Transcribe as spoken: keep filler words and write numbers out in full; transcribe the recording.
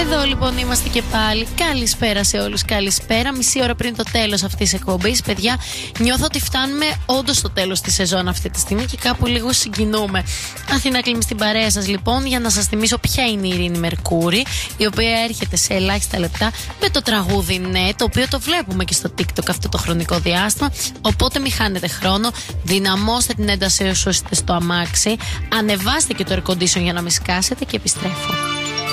Εδώ λοιπόν είμαστε και πάλι. Καλησπέρα σε όλους. Καλησπέρα. Μισή ώρα πριν το τέλος αυτής της εκπομπής. Παιδιά, νιώθω ότι φτάνουμε όντως στο τέλος της σεζόν αυτή τη στιγμή και κάπου λίγο συγκινούμε. Αθηνά Κλίμη στην παρέα σας λοιπόν, για να σας θυμίσω ποια είναι η Ειρήνη Μερκούρη, η οποία έρχεται σε ελάχιστα λεπτά με το τραγούδι Ναι, το οποίο το βλέπουμε και στο TikTok αυτό το χρονικό διάστημα. Οπότε μην χάνετε χρόνο. Δυναμώστε την ένταση όσο είστε στο αμάξι. Ανεβάστε και το air condition για να μην σκάσετε και επιστρέφω.